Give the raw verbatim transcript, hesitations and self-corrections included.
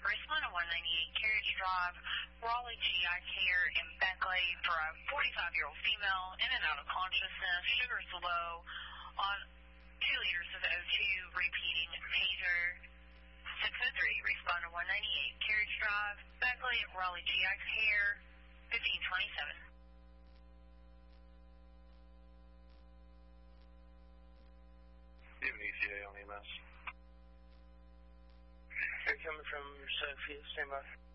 Respond to one ninety-eight Carriage Drive, Raleigh G I Care in Beckley for a forty-five-year-old female in and out of consciousness, sugars low on two liters of O two, repeating pager six oh three. Respond to one ninety-eight Carriage Drive, Beckley, Raleigh G I Care, fifteen twenty-seven. Do you have an E T A on E M S? They're coming from Sophia, stand by.